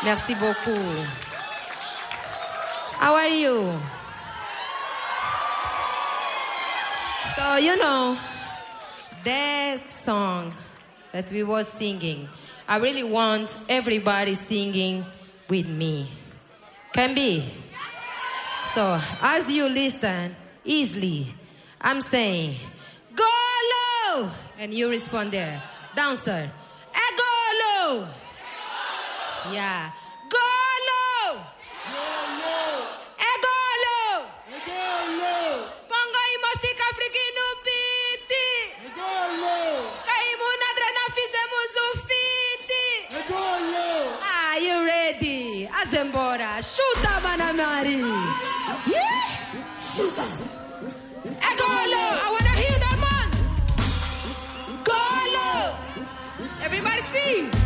Merci beaucoup. How are you? So, you know, that song that we were singing, I really want everybody singing with me. Can be? So, as you listen easily, I'm saying, go low! And you respond there. Dancer, go low! Yeah. Go low! Go low! Pongo y mostica africano piti! Kaimu na drena fizemos fiti! Are you ready? Azembora, chuta manamari! Yeah? Chuta! Go low! I wanna hear that man! Go low! Everybody sing!